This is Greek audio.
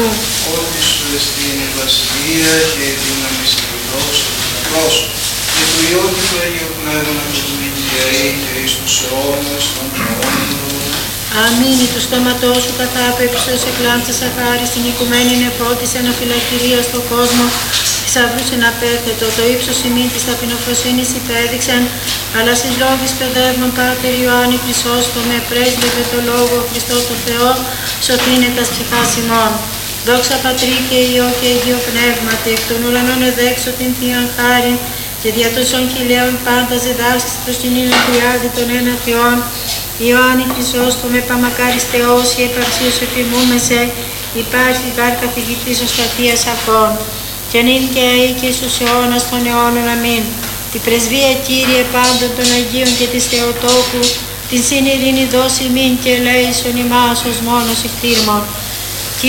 ότι σου εστίνει η βασιλεία και η δύναμη συγκριτός και δυνατός και του Υιού και του Αγίου Πνεύματος νύχη και αεί και εις τους αιώνας των αιώνων. Αμήν. Του στόματός σου κατάπεψος εκλάμψας αχάρι στην οικουμένη νεφώτης αναφυλακηρία στον κόσμο. Θησαυρούς εναπέρθετο, το ύψος ημί της ταπεινοφροσύνης υπέδειξεν, αλλά στις λόγης παιδεύμων Πάτερ Ιωάννη Χρυσόστομε, πρέσβευε το Λόγο Χριστός το Θεό, σωθήνε τας ψυχάς ημών. Δόξα Πατρί και Υιό και Αγίο Πνεύματι, εκ των ουρανών εδέξω την Θείαν χάριν, και δια των σων χιλίων πάντα ζεδάσεις προς την ήλιν τριάδη των ένα Θεών. Ιωάννη Χρυσόστομε, παμακάρις Θεός, η επαρξίως επιμούμεσαι, υπάρχει γάρ καθηγητής οστατείας αφών. Και νυν και αεί και εις τους αιώνας των αιώνων. Αμήν. Την πρεσβεία Κύριε πάντων των Αγίων και της Θεοτόκου, την συνειρήνη δώσει μην και ελέησον ημάς ως μόνος εκτήρμων.